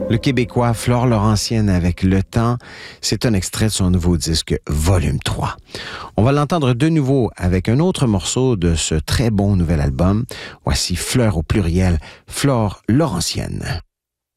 Le Québécois Flore Laurentienne avec Le Temps, c'est un extrait de son nouveau disque Volume 3. On va l'entendre de nouveau avec un autre morceau de ce très bon nouvel album. Voici Fleur au pluriel, Flore Laurentienne.